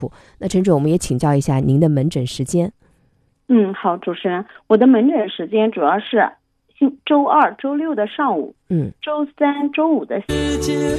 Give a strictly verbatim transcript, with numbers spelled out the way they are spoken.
那陈主任，我们也请教一下您的门诊时间。 嗯，好，主持人，我的门诊时间主要是周二、周六的上午， 嗯， 周三、周五的。